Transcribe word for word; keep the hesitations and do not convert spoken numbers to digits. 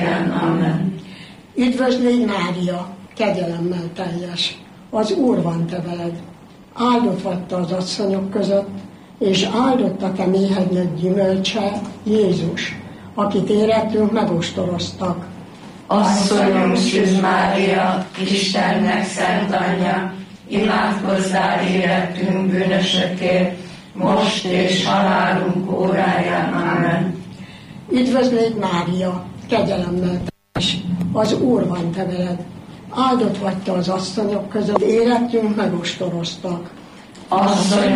korán. Amen. Üdvözlégy Mária, kegyelemmel teljes, az Úr van te veled. Áldott vagy te az asszonyok között, és áldott a te méhednek gyümölcse, Jézus, akit érettünk megostoroztak. Asszonyom Szűz Mária, Istennek szent anyja, imádkozzál érettünk bűnösökért, most és halálunk óráján. Amen. Üdvözlégy Mária, kegyelemmel teljes, az Úr van te veled. Áldott vagy te az asszonyok között, érettünk megostoroztak. Asszonyom